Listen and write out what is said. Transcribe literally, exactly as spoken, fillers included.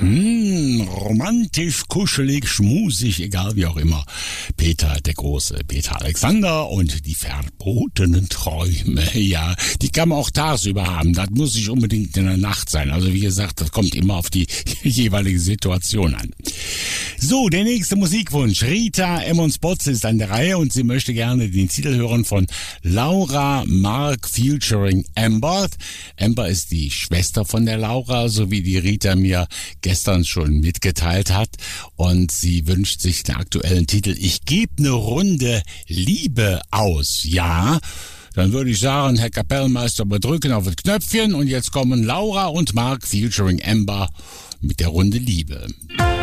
Hm, romantisch, kuschelig, schmusig, egal wie auch immer. Peter der Große, Peter Alexander und die verbotenen Träume. Ja, die kann man auch tagsüber haben. Das muss nicht unbedingt in der Nacht sein. Also wie gesagt, das kommt immer auf die jeweilige Situation an. So, der nächste Musikwunsch. Rita Emmons-Botz ist an der Reihe und sie möchte gerne den Titel hören von Laura Mark featuring Amber. Amber ist die Schwester von der Laura, so wie die Rita mir gestern schon mitgeteilt hat. Und sie wünscht sich den aktuellen Titel Ich gebe eine Runde Liebe aus. Ja, dann würde ich sagen, Herr Kapellmeister, wir drücken auf das Knöpfchen und jetzt kommen Laura und Mark featuring Amber mit der Runde Liebe.